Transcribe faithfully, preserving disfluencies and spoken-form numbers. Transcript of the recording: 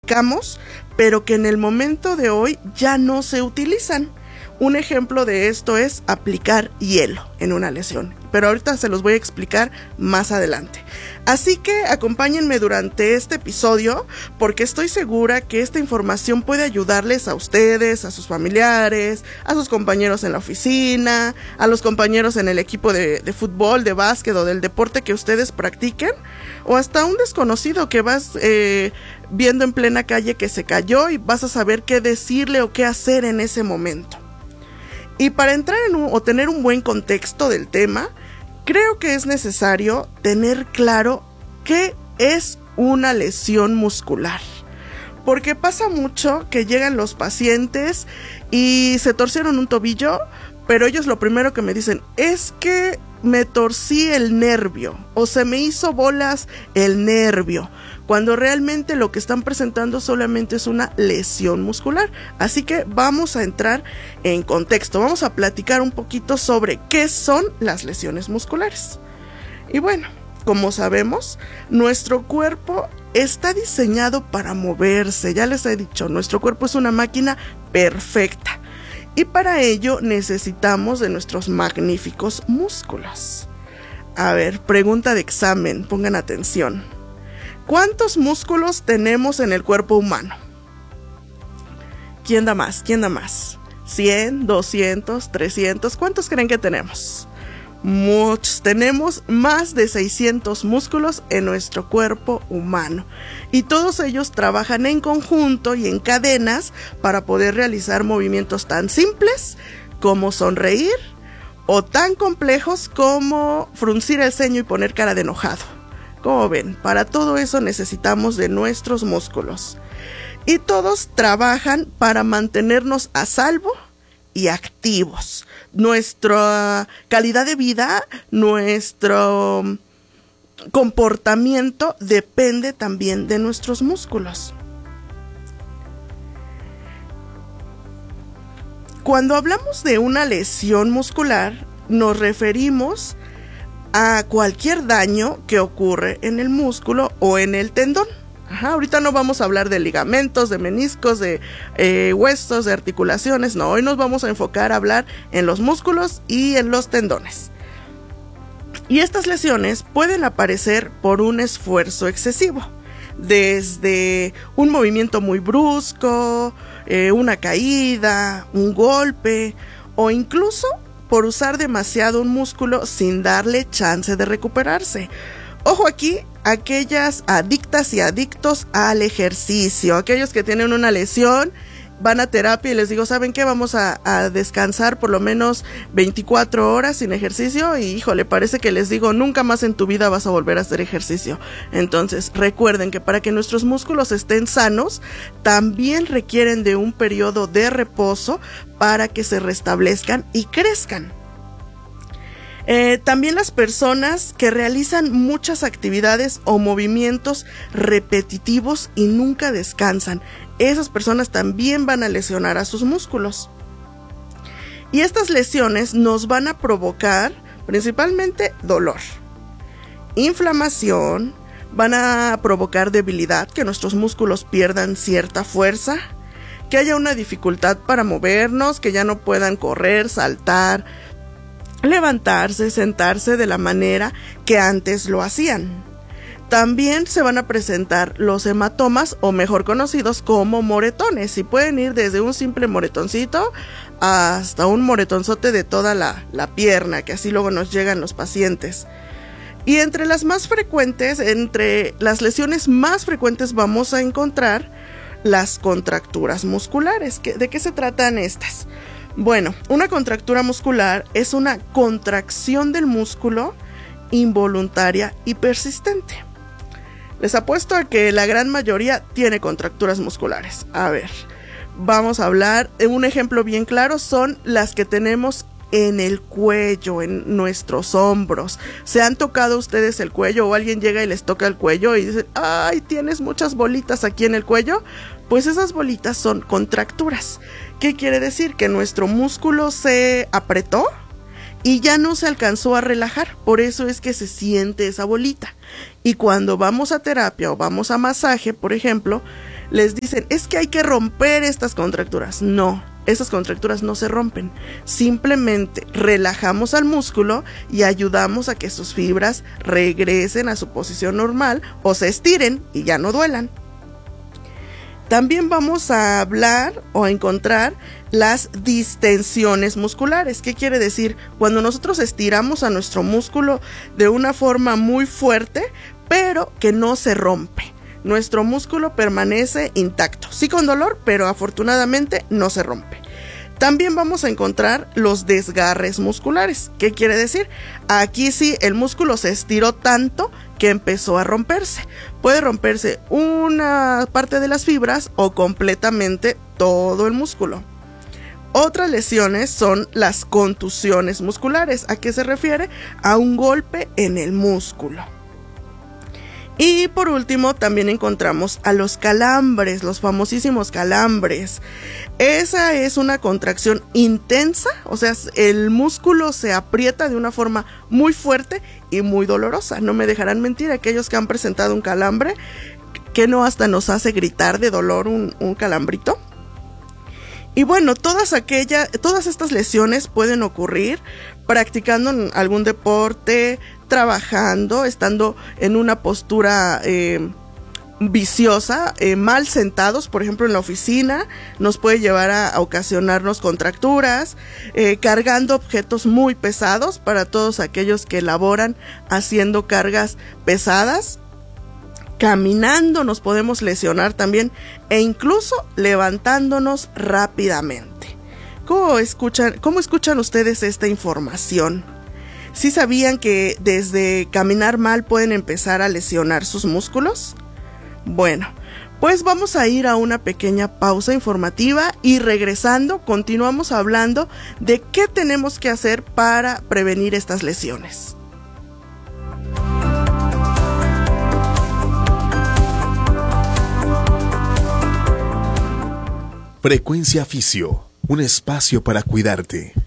practicamos, pero que en el momento de hoy ya no se utilizan. Un ejemplo de esto es aplicar hielo en una lesión, pero ahorita se los voy a explicar más adelante. Así que acompáñenme durante este episodio porque estoy segura que esta información puede ayudarles a ustedes, a sus familiares, a sus compañeros en la oficina, a los compañeros en el equipo de, de fútbol, de básquet o del deporte que ustedes practiquen, o hasta un desconocido que vas eh, viendo en plena calle que se cayó y vas a saber qué decirle o qué hacer en ese momento. Y para entrar en un, o tener un buen contexto del tema, creo que es necesario tener claro qué es una lesión muscular. Porque pasa mucho que llegan los pacientes y se torcieron un tobillo, pero ellos lo primero que me dicen es que me torcí el nervio o se me hizo bolas el nervio, cuando realmente lo que están presentando solamente es una lesión muscular. Así que vamos a entrar en contexto, vamos a platicar un poquito sobre qué son las lesiones musculares. Y bueno, como sabemos, nuestro cuerpo está diseñado para moverse, ya les he dicho, nuestro cuerpo es una máquina perfecta. Y para ello necesitamos de nuestros magníficos músculos. A ver, pregunta de examen, pongan atención. ¿Cuántos músculos tenemos en el cuerpo humano? ¿Quién da más? ¿Quién da más? ¿cien, doscientos, trescientos? ¿Cuántos creen que tenemos? Muchos. Tenemos más de seiscientos músculos en nuestro cuerpo humano y todos ellos trabajan en conjunto y en cadenas para poder realizar movimientos tan simples como sonreír o tan complejos como fruncir el ceño y poner cara de enojado. Como ven, para todo eso necesitamos de nuestros músculos y todos trabajan para mantenernos a salvo y activos. Nuestra calidad de vida, nuestro comportamiento depende también de nuestros músculos. Cuando hablamos de una lesión muscular, nos referimos a cualquier daño que ocurre en el músculo o en el tendón. Ajá, ahorita no vamos a hablar de ligamentos, de meniscos, de eh, huesos, de articulaciones, no, hoy nos vamos a enfocar a hablar en los músculos y en los tendones. Y estas lesiones pueden aparecer por un esfuerzo excesivo, desde un movimiento muy brusco, eh, una caída, un golpe, o incluso por usar demasiado un músculo sin darle chance de recuperarse. Ojo aquí, aquellas adictas y adictos al ejercicio, aquellos que tienen una lesión, van a terapia y les digo, ¿saben qué? Vamos a, a descansar por lo menos veinticuatro horas sin ejercicio y híjole, parece que les digo, nunca más en tu vida vas a volver a hacer ejercicio. Entonces, recuerden que para que nuestros músculos estén sanos, también requieren de un periodo de reposo para que se restablezcan y crezcan. Eh, también las personas que realizan muchas actividades o movimientos repetitivos y nunca descansan, esas personas también van a lesionar a sus músculos. Y estas lesiones nos van a provocar principalmente dolor, inflamación, van a provocar debilidad, que nuestros músculos pierdan cierta fuerza, que haya una dificultad para movernos, que ya no puedan correr, saltar, levantarse, sentarse de la manera que antes lo hacían. También se van a presentar los hematomas, o mejor conocidos como moretones, y pueden ir desde un simple moretoncito hasta un moretonzote de toda la, la pierna, que así luego nos llegan los pacientes. Y entre las más frecuentes, entre las lesiones más frecuentes vamos a encontrar las contracturas musculares. ¿De qué se tratan estas? Bueno, una contractura muscular es una contracción del músculo involuntaria y persistente. Les apuesto a que la gran mayoría tiene contracturas musculares. A ver, vamos a hablar, un ejemplo bien claro son las que tenemos en el cuello, en nuestros hombros. ¿Se han tocado ustedes el cuello o alguien llega y les toca el cuello y dicen, ay, tienes muchas bolitas aquí en el cuello? Pues esas bolitas son contracturas. ¿Qué quiere decir? Que nuestro músculo se apretó y ya no se alcanzó a relajar, por eso es que se siente esa bolita. Y cuando vamos a terapia o vamos a masaje, por ejemplo, les dicen, es que hay que romper estas contracturas. No, esas contracturas no se rompen. Simplemente relajamos al músculo y ayudamos a que sus fibras regresen a su posición normal o se estiren y ya no duelan. También vamos a hablar o a encontrar las distensiones musculares. ¿Qué quiere decir? Cuando nosotros estiramos a nuestro músculo de una forma muy fuerte, pero que no se rompe. Nuestro músculo permanece intacto, sí con dolor, pero afortunadamente no se rompe. También vamos a encontrar los desgarres musculares. ¿Qué quiere decir? Aquí sí el músculo se estiró tanto que empezó a romperse. Puede romperse una parte de las fibras o completamente todo el músculo. Otras lesiones son las contusiones musculares. ¿A qué se refiere? A un golpe en el músculo. Y por último también encontramos a los calambres, los famosísimos calambres. Esa es una contracción intensa, o sea, el músculo se aprieta de una forma muy fuerte y muy dolorosa. No me dejarán mentir aquellos que han presentado un calambre, que no hasta nos hace gritar de dolor un, un calambrito. Y bueno, todas aquellas, todas estas lesiones pueden ocurrir practicando algún deporte, trabajando, estando en una postura eh, viciosa, eh, mal sentados, por ejemplo en la oficina, nos puede llevar a, a ocasionarnos contracturas, eh, cargando objetos muy pesados para todos aquellos que laboran haciendo cargas pesadas. Caminando nos podemos lesionar también e incluso levantándonos rápidamente. ¿Cómo escuchan, cómo escuchan ustedes esta información? ¿Sí sabían que desde caminar mal pueden empezar a lesionar sus músculos? Bueno, pues vamos a ir a una pequeña pausa informativa y regresando continuamos hablando de qué tenemos que hacer para prevenir estas lesiones. Frecuencia Fisio, un espacio para cuidarte.